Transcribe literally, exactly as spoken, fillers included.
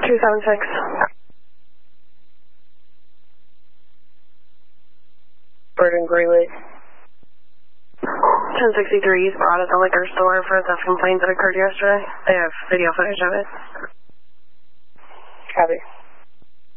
two seven six. Bird and Greeley. ten sixty-three is brought at the liquor store for the complaint that occurred yesterday. They have video footage of it. Copy.